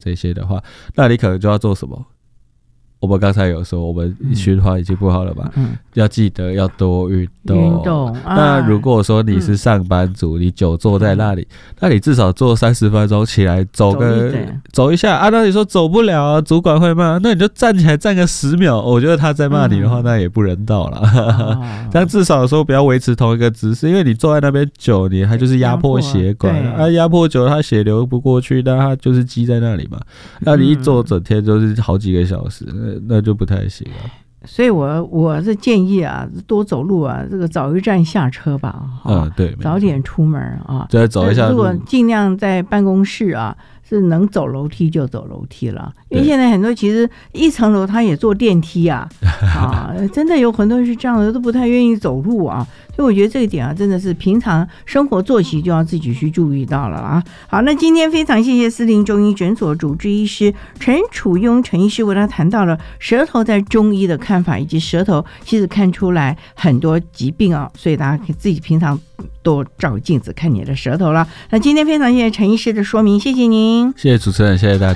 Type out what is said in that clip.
这些的话，那你可能就要做什么？我们刚才有说，我们循环已经不好了嘛，要记得要多运动。那如果说你是上班族，你久坐在那里，那你至少坐30分钟起来走一下啊。那你说走不了啊，主管会骂，那你就站起来站个10秒。我觉得他在骂你的话，那也不人道啦。这样至少说不要维持同一个姿势，因为你坐在那边久，你还就是压迫血管啊，压迫久了，它血流不过去，那它就是积在那里嘛。那你一坐整天就是好几个小时。那就不太行了。 所以我是建议啊，多走路啊，这个早一站下车吧， 对， 早点出门啊， 再走一下路。 如果尽量在办公室啊，是能走楼梯就走楼梯了，因为现在很多其实1层楼他也坐电梯啊，真的有很多人是这样的，都不太愿意走路啊。所以我觉得这一点啊，真的是平常生活作息就要自己去注意到了啊。好，那今天非常谢谢思玲中医诊所主治医师陈楚庸陈医师为他谈到了舌头在中医的看法，以及舌头其实看出来很多疾病啊，所以大家可以自己平常多照镜子看你的舌头了。那今天非常谢谢陈医师的说明，谢谢您， 谢谢主持人，谢谢大家。